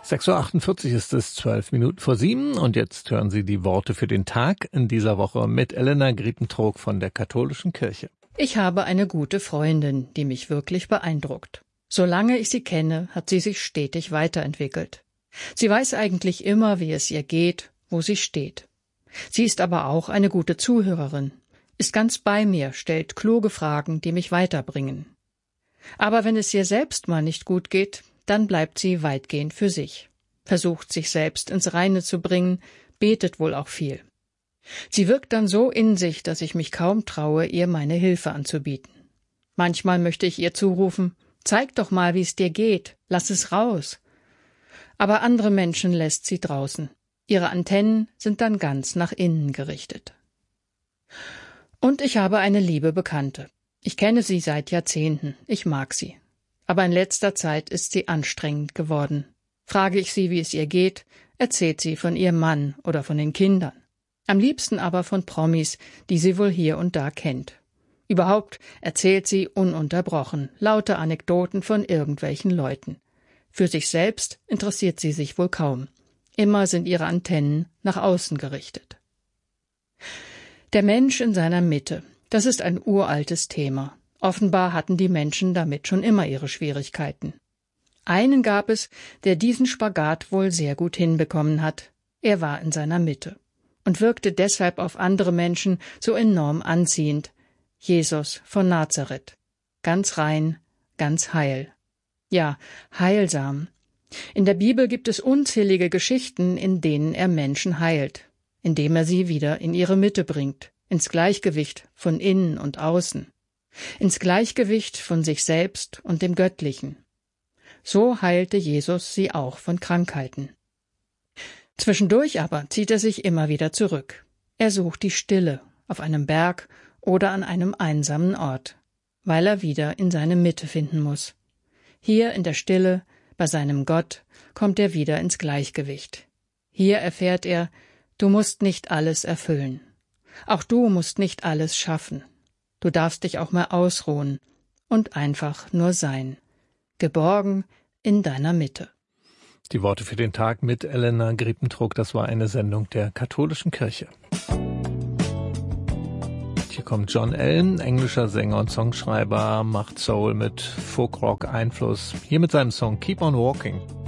6:48 Uhr ist es, 7:12 und jetzt hören Sie die Worte für den Tag in dieser Woche mit Elena Griepentrog von der Katholischen Kirche. Ich habe eine gute Freundin, die mich wirklich beeindruckt. Solange ich sie kenne, hat sie sich stetig weiterentwickelt. Sie weiß eigentlich immer, wie es ihr geht, wo sie steht. Sie ist aber auch eine gute Zuhörerin, ist ganz bei mir, stellt kluge Fragen, die mich weiterbringen. Aber wenn es ihr selbst mal nicht gut geht, dann bleibt sie weitgehend für sich, versucht sich selbst ins Reine zu bringen, betet wohl auch viel. Sie wirkt dann so in sich, dass ich mich kaum traue, ihr meine Hilfe anzubieten. Manchmal möchte ich ihr zurufen, zeig doch mal, wie es dir geht, lass es raus. Aber andere Menschen lässt sie draußen. Ihre Antennen sind dann ganz nach innen gerichtet. Und ich habe eine liebe Bekannte. Ich kenne sie seit Jahrzehnten, ich mag sie. Aber in letzter Zeit ist sie anstrengend geworden. Frage ich sie, wie es ihr geht, erzählt sie von ihrem Mann oder von den Kindern. Am liebsten aber von Promis, die sie wohl hier und da kennt. Überhaupt erzählt sie ununterbrochen, lauter Anekdoten von irgendwelchen Leuten. Für sich selbst interessiert sie sich wohl kaum. Immer sind ihre Antennen nach außen gerichtet. Der Mensch in seiner Mitte, das ist ein uraltes Thema. Offenbar hatten die Menschen damit schon immer ihre Schwierigkeiten. Einen gab es, der diesen Spagat wohl sehr gut hinbekommen hat. Er war in seiner Mitte und wirkte deshalb auf andere Menschen so enorm anziehend. Jesus von Nazareth. Ganz rein, ganz heil. Ja, heilsam. In der Bibel gibt es unzählige Geschichten, in denen er Menschen heilt, indem er sie wieder in ihre Mitte bringt, ins Gleichgewicht von innen und außen. Ins Gleichgewicht von sich selbst und dem Göttlichen. So heilte Jesus sie auch von Krankheiten. Zwischendurch aber zieht er sich immer wieder zurück. Er sucht die Stille auf einem Berg oder an einem einsamen Ort, weil er wieder in seine Mitte finden muss. Hier in der Stille, bei seinem Gott, kommt er wieder ins Gleichgewicht. Hier erfährt er, du musst nicht alles erfüllen. Auch du musst nicht alles schaffen. Du darfst dich auch mal ausruhen und einfach nur sein. Geborgen in deiner Mitte. Die Worte für den Tag mit Elena Griepentrog, das war eine Sendung der Katholischen Kirche. Hier kommt John Allen, englischer Sänger und Songschreiber, macht Soul mit Folk-Rock-Einfluss. Hier mit seinem Song Keep on Walking.